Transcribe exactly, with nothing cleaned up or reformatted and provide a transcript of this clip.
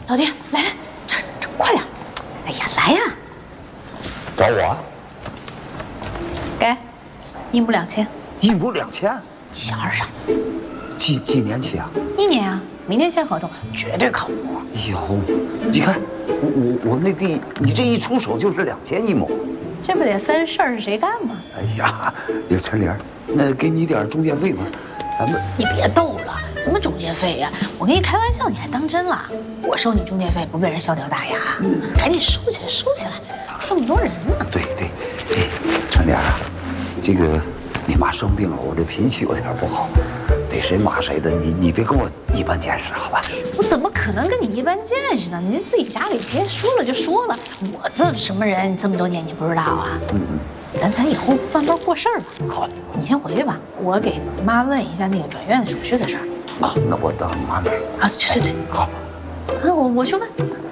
老爹，来来，这这快点！哎呀，来呀！ 找我？ 给，一亩两千。 一亩两千？ 小二上。 几几年期啊？ 一年啊，明天签合同，绝对靠谱。 哎呦，你看我我我那地，你这一出手就是两千一亩。 这不得分事儿是谁干吗？ 哎呀，那个陈莲，那给你点中介费吧，咱们。 你别逗了，什么中介费呀？我跟你开玩笑，你还当真了？我收你中介费，不被人笑掉大牙？嗯，赶紧收起来，收起来，这么多人呢。 对对，哎，陈莲啊，这个你妈生病了，我这脾气有点不好，逮谁骂谁的，你你别跟我一般见识，好吧？ 我怎么可能跟你一般见识呢？您自己家里直接说了就说了，我这什么人，这么多年你不知道啊？嗯嗯，咱咱以后慢慢过事儿吧。 好， 你先回去吧，我给妈问一下那个转院手续的事儿。 啊，那我到你妈那儿。 啊，去去去， 好。 啊，我我去问。